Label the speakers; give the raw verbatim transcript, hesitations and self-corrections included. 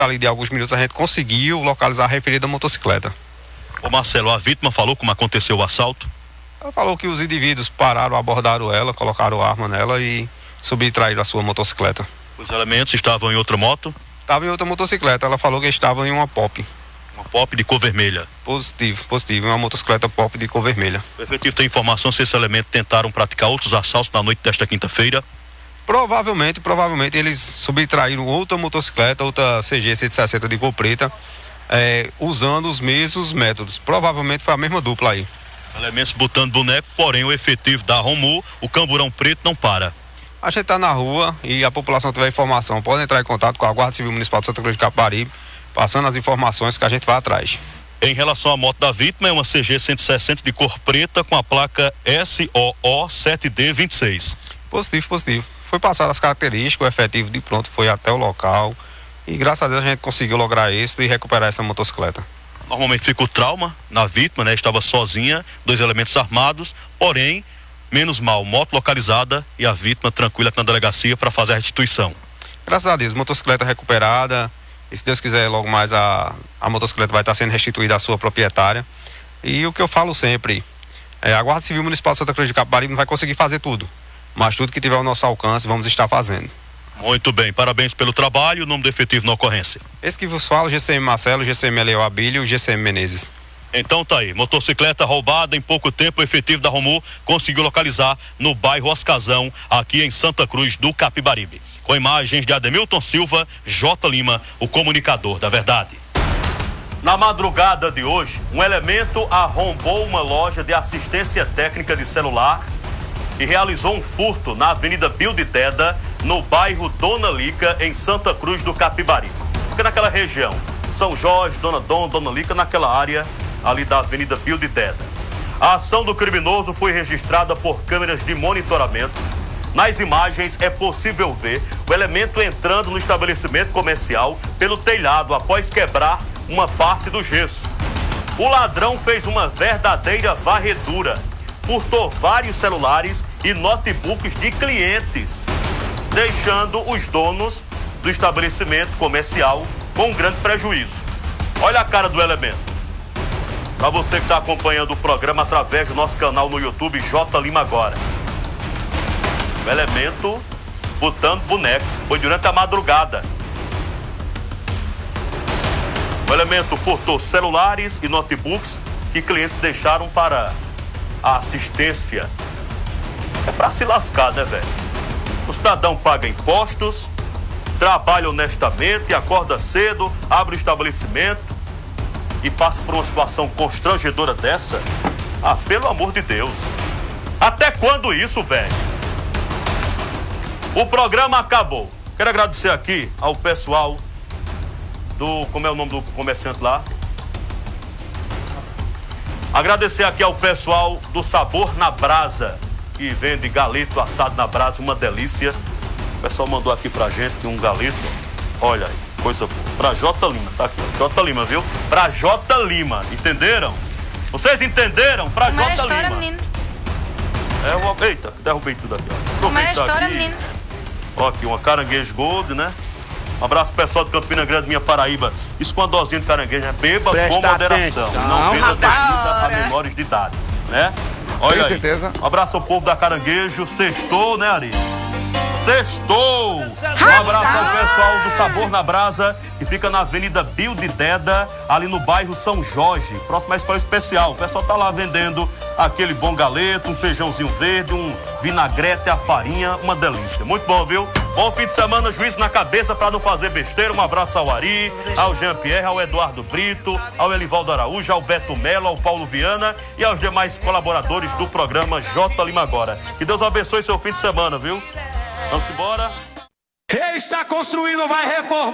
Speaker 1: ali de alguns minutos a gente conseguiu localizar a referida motocicleta.
Speaker 2: Ô Marcelo, a vítima falou como aconteceu o assalto?
Speaker 1: Ela falou que os indivíduos pararam, abordaram ela, colocaram arma nela e subtraíram a sua motocicleta.
Speaker 2: Os elementos estavam em outra moto?
Speaker 1: Estava em outra motocicleta, ela falou que estavam em uma Pop.
Speaker 2: Uma Pop de cor vermelha?
Speaker 1: Positivo, positivo, uma motocicleta Pop de cor vermelha.
Speaker 2: O efetivo tem informação se esses elementos tentaram praticar outros assaltos na noite desta quinta-feira?
Speaker 1: Provavelmente, provavelmente eles subtraíram outra motocicleta, outra C G cento e sessenta de cor preta, é, usando os mesmos métodos. Provavelmente foi a mesma dupla aí.
Speaker 2: Elementos botando boneco, porém o efetivo da Romu, o Camburão Preto, não para.
Speaker 1: A gente está na rua e a população tiver informação, pode entrar em contato com a Guarda Civil Municipal de Santa Cruz de Capibaribe, passando as informações que a gente vai atrás.
Speaker 2: Em relação à moto da vítima, é uma C G cento e sessenta de cor preta com a placa S O O sete D vinte e seis.
Speaker 1: Positivo, positivo. Foi passado as características, o efetivo de pronto foi até o local e graças a Deus a gente conseguiu lograr êxito e recuperar essa motocicleta.
Speaker 2: Normalmente fica o trauma na vítima, né? Estava sozinha, dois elementos armados, porém, menos mal, moto localizada e a vítima tranquila aqui na delegacia para fazer a restituição.
Speaker 1: Graças a Deus, motocicleta recuperada e se Deus quiser logo mais a, a motocicleta vai estar sendo restituída à sua proprietária. E o que eu falo sempre, é, a Guarda Civil Municipal de Santa Cruz de Capibaribe não vai conseguir fazer tudo, mas tudo que tiver ao nosso alcance vamos estar fazendo.
Speaker 2: Muito bem, parabéns pelo trabalho. O nome do efetivo na ocorrência?
Speaker 1: Esse que vos falo, G C M Marcelo, G C M Leo Abílio, G C M Menezes.
Speaker 2: Então tá aí, motocicleta roubada em pouco tempo, o efetivo da Romu conseguiu localizar no bairro Oscazão, aqui em Santa Cruz do Capibaribe. Com imagens de Ademilton Silva, J. Lima, o comunicador da verdade. Na madrugada de hoje, um elemento arrombou uma loja de assistência técnica de celular e realizou um furto na Avenida Bio de Deda, no bairro Dona Lica, em Santa Cruz do Capibaribe. Porque naquela região, São Jorge, Dona Dom, Dona Lica, naquela área ali da Avenida Bio de Deda. A ação do criminoso foi registrada por câmeras de monitoramento. Nas imagens é possível ver o elemento entrando no estabelecimento comercial pelo telhado após quebrar uma parte do gesso. O ladrão fez uma verdadeira varredura. Furtou vários celulares e notebooks de clientes, deixando os donos do estabelecimento comercial com um grande prejuízo. Olha a cara do elemento. Para você que está acompanhando o programa através do nosso canal no YouTube, J. Lima Agora. O elemento botando boneco. Foi durante a madrugada. O elemento furtou celulares e notebooks que clientes deixaram para a assistência. É para se lascar, né, velho? O cidadão paga impostos, trabalha honestamente, acorda cedo, abre o estabelecimento e passa por uma situação constrangedora dessa. Ah, pelo amor de Deus. Até quando isso, velho? O programa acabou. Quero agradecer aqui ao pessoal do... Como é o nome do comerciante lá? Agradecer aqui ao pessoal do Sabor na Brasa, que vende galeto assado na brasa, uma delícia. O pessoal mandou aqui pra gente um galeto. Olha aí, coisa boa. Pra J. Lima, tá aqui, ó. J. Lima, viu? Pra J. Lima, entenderam? Vocês entenderam? Pra J. Lima. Menino. É uma... Eita, derrubei tudo aqui, ó. Aproveitar aqui. Menino. Ó, aqui uma caranguejo gold, né? Um abraço pessoal de Campina Grande, minha Paraíba. Isso com a dosinha de caranguejo, né? Beba Presta com moderação. Atenção. Não venda bebida a menores de idade, né? Olha
Speaker 3: Com
Speaker 2: aí.
Speaker 3: certeza.
Speaker 2: Um abraço ao povo da Caranguejo. Sextou, né, Ari? Sextou! Um abraço ao pessoal do Sabor na Brasa, que fica na Avenida Bio de Deda, ali no bairro São Jorge, próximo à Escola Especial. O pessoal tá lá vendendo aquele bom galeto, um feijãozinho verde, um vinagrete, a farinha, uma delícia. Muito bom, viu? Bom fim de semana, juízo na cabeça para não fazer besteira. Um abraço ao Ari, ao Jean-Pierre, ao Eduardo Brito, ao Elivaldo Araújo, ao Beto Melo, ao Paulo Viana e aos demais colaboradores do programa J. Lima Agora. Que Deus abençoe seu fim de semana, viu? Vamos embora.
Speaker 4: Está construindo, vai reformar.